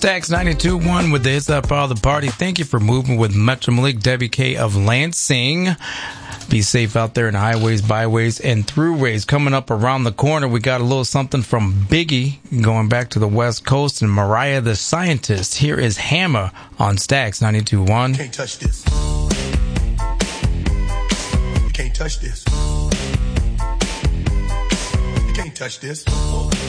Stacks 92.1 with the Hits That Power the Party. Thank you for moving with Metro Malik, Debbie K of Lansing. Be safe out there in highways, byways, and throughways. Coming up around the corner, we got a little something from Biggie going back to the West Coast and Mariah the Scientist. Here is Hammer on Stacks 92.1. You can't touch this. You can't touch this. You can't touch this.